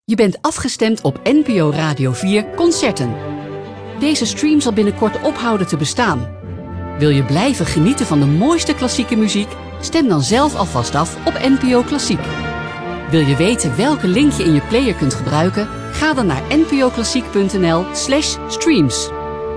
Je bent afgestemd op NPO Radio 4 Concerten. Deze stream zal binnenkort ophouden te bestaan. Wil je blijven genieten van de mooiste klassieke muziek? Stem dan zelf alvast af op NPO Klassiek. Wil je weten welke link je in je player kunt gebruiken? Ga dan naar npoklassiek.nl/streams.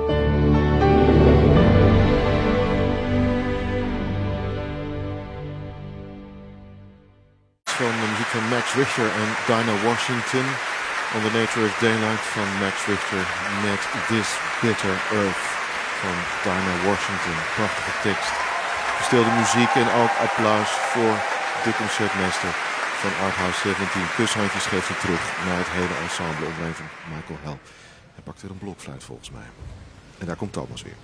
Van de muziek van Max Richter en Dinah Washington. On the Nature of Daylight van Max Richter met This Bitter Earth van Dinah Washington. Prachtige tekst. Gestilde muziek en ook applaus voor de concertmeester van Arthouse 17. Kushandjes geeft hij terug naar het hele ensemble onder leiding van Michael Hell. Hij pakt weer een blokfluit volgens mij. En daar komt Thomas weer.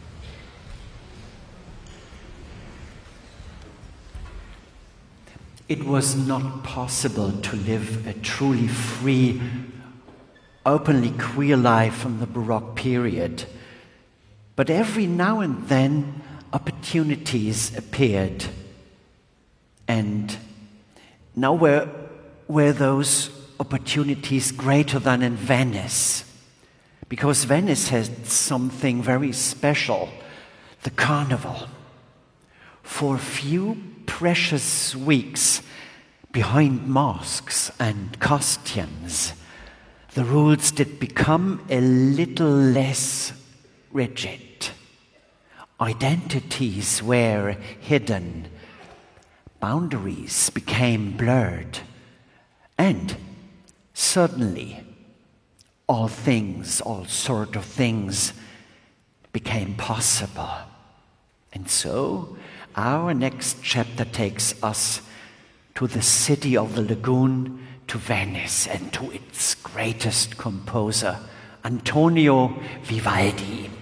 It was not possible to live a truly free, openly queer life from the Baroque period. But every now and then, opportunities appeared. And nowhere were those opportunities greater than in Venice. Because Venice has something very special, the carnival. For a few precious weeks behind masks and costumes, the rules did become a little less rigid. Identities were hidden, boundaries became blurred, and suddenly all sort of things became possible. And so our next chapter takes us to the city of the lagoon, to Venice, and to its greatest composer, Antonio Vivaldi.